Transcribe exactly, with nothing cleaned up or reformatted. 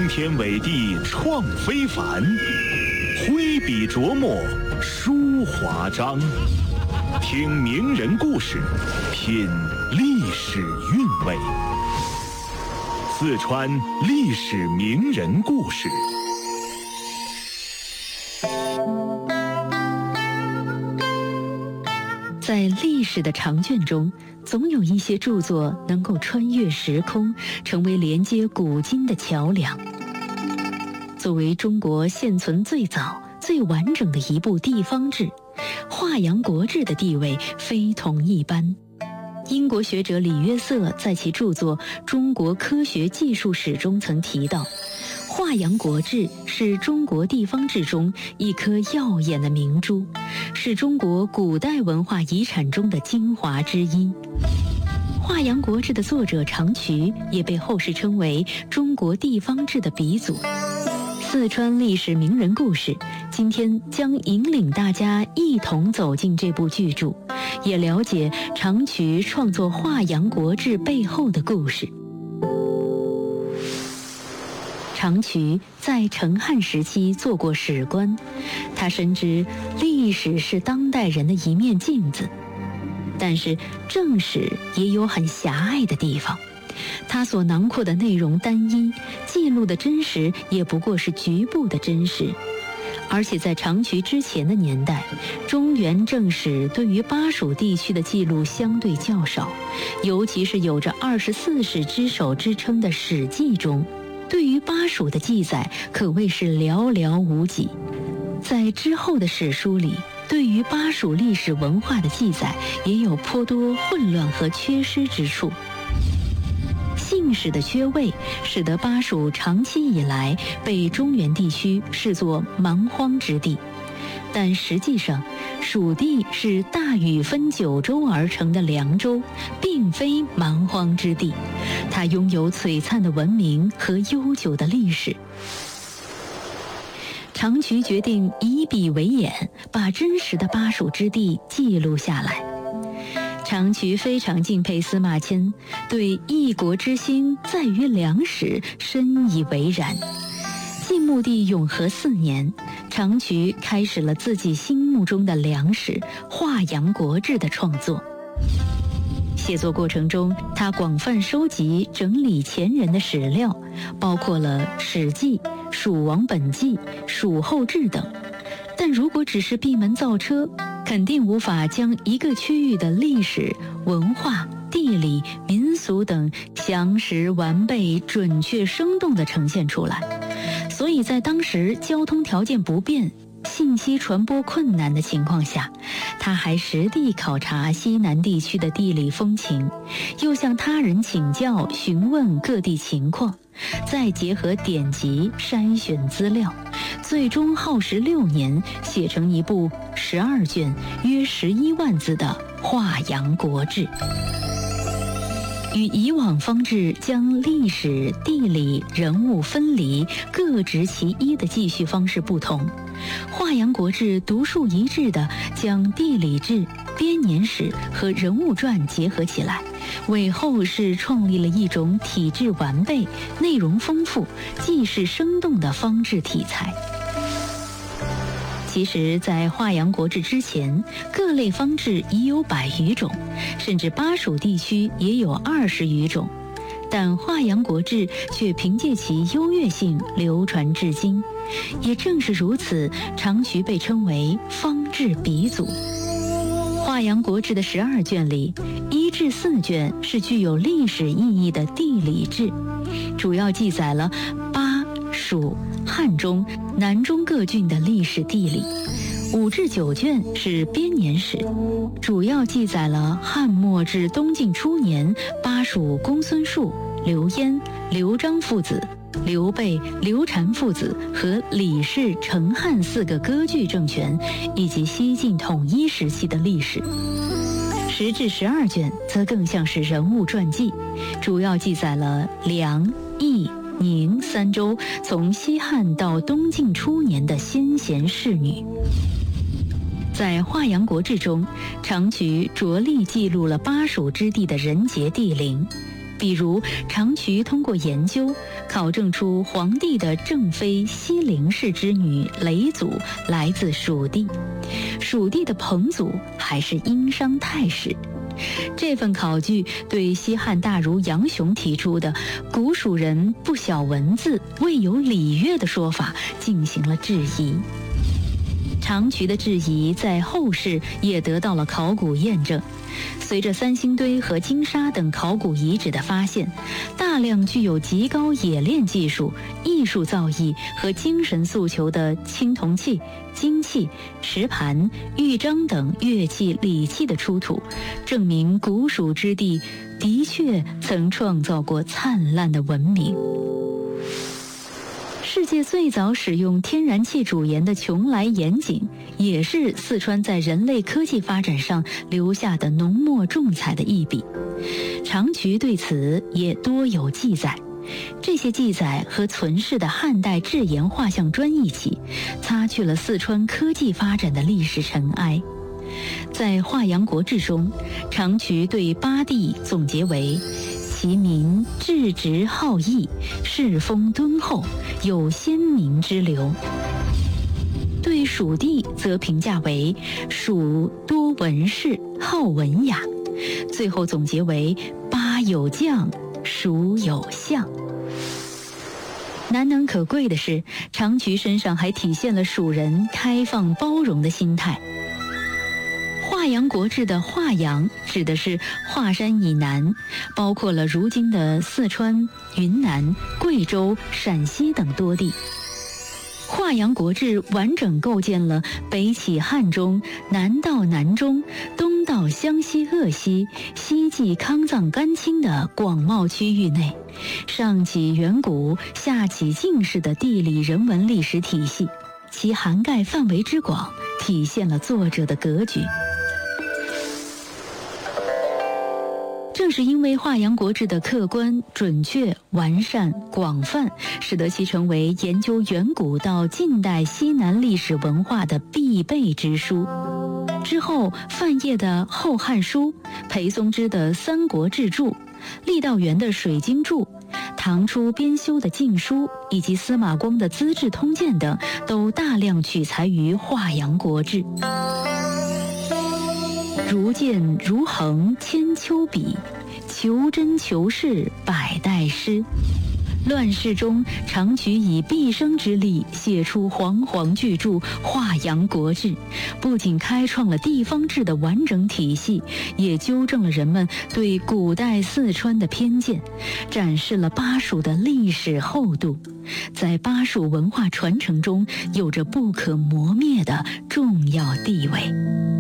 惊天伟地创非凡，挥笔琢磨书华章。听名人故事，品历史韵味。四川历史名人故事。 在历史的长卷中，总有一些著作能够穿越时空，成为连接古今的桥梁。作为中国现存最早、最完整的一部地方志，《华阳国志》的地位非同一般。英国学者李约瑟在其著作《中国科学技术史》中曾提到，《华阳国志》是中国地方志中一颗耀眼的明珠，是中国古代文化遗产中的精华之一。《华阳国志》的作者常渠也被后世称为中国地方志的鼻祖。四川历史名人故事，今天将引领大家一同走进这部巨著，也了解常渠创作《华阳国志》背后的故事。常渠在成汉时期做过史官，他深知历史是当代人的一面镜子，但是正史也有很狭隘的地方，它所囊括的内容单一，记录的真实也不过是局部的真实。而且在常渠之前的年代，中原正史对于巴蜀地区的记录相对较少，尤其是有着二十四史之首之称的《史记》中，对于巴蜀的记载可谓是寥寥无几。在之后的史书里，对于巴蜀历史文化的记载也有颇多混乱和缺失之处。姓氏的缺位，使得巴蜀长期以来被中原地区视作蛮荒之地，但实际上，蜀地是大禹分九州而成的凉州，并非蛮荒之地，它拥有璀璨的文明和悠久的历史。常渠决定以笔为眼，把真实的巴蜀之地记录下来。常渠非常敬佩司马迁，对一国之兴在于良史深以为然。晋穆帝永和四年，常渠开始了自己心目中的良史《华阳国志》的创作。写作过程中，他广泛收集整理前人的史料，包括了《史记》《蜀王本纪》《蜀后志》等。但如果只是闭门造车，肯定无法将一个区域的历史、文化、地理、民俗等详实、完备、准确、生动地呈现出来。所以在当时交通条件不便、信息传播困难的情况下，他还实地考察西南地区的地理风情，又向他人请教询问各地情况，再结合典籍筛选资料，最终耗时六年，写成一部十二卷约十一万字的《华阳国志》。与以往方志将历史、地理、人物分离、各执其一的记叙方式不同，《华阳国志》独树一帜地将地理志、编年史和人物传结合起来，为后世创立了一种体制完备、内容丰富、记事生动的方志题材。其实在《华阳国志》之前，各类方志已有百余种，甚至巴蜀地区也有二十余种，但《华阳国志》却凭借其优越性流传至今。也正是如此，常渠被称为方志鼻祖。《华阳国志》的十二卷里，一至四卷是具有历史意义的地理志，主要记载了巴、蜀、汉中、南中各郡的历史地理。五至九卷是编年史，主要记载了汉末至东晋初年巴蜀公孙述、刘焉、刘璋父子、刘备、刘禅父子和李氏、成汉四个割据政权，以及西晋统一时期的历史。十至十二卷则更像是人物传记，主要记载了梁、益、宁三州从西汉到东晋初年的先贤士女。在《华阳国志》中，常渠着力记录了巴蜀之地的人杰地灵， 比如长渠通过研究考证出黄帝的正妃西陵氏之女嫘祖来自蜀地，蜀地的彭祖还是殷商太史。这份考据对西汉大儒杨雄提出的古蜀人不晓文字、未有礼乐的说法进行了质疑。长渠的质疑在后世也得到了考古验证。随着三星堆和金沙等考古遗址的发现，大量具有极高冶炼技术、艺术造诣和精神诉求的青铜器、金器、石盘、玉章等乐器礼器的出土，证明古蜀之地的确曾创造过灿烂的文明。世界最早使用天然气主盐的邛崃盐井，也是四川在人类科技发展上留下的浓墨重彩的一笔。长渠对此也多有记载，这些记载和存世的汉代制盐画像砖一起，擦去了四川科技发展的历史尘埃。在《华阳国志》中，长渠对八地总结为其民质直好义，世风敦厚，有先民之流。对蜀地则评价为蜀多文士，好文雅，最后总结为八有将，蜀有相。难能可贵的是，长渠身上还体现了蜀人开放包容的心态。华阳国志的华阳指的是华山以南，包括了如今的四川、云南、贵州、陕西等多地。华阳国志完整构建了北起汉中，南到南中，东到湘西鄂西，西继康藏甘青的广袤区域内，上起远古，下起近世的地理人文历史体系，其涵盖范围之广，体现了作者的格局。正是因为《华阳国志》的客观、准确、完善、广泛，使得其成为研究远古到近代西南历史文化的必备之书。之后，范晔的《后汉书》、裴松之的《三国志注》、郦道元的《水经注》、唐初编修的《晋书》以及司马光的《资治通鉴》等，都大量取材于《华阳国志》。如见如衡千秋笔，求真求是百代诗。乱世中，长渠以毕生之力写出煌煌巨著《华阳国志》，不仅开创了地方志的完整体系，也纠正了人们对古代四川的偏见，展示了巴蜀的历史厚度，在巴蜀文化传承中有着不可磨灭的重要地位。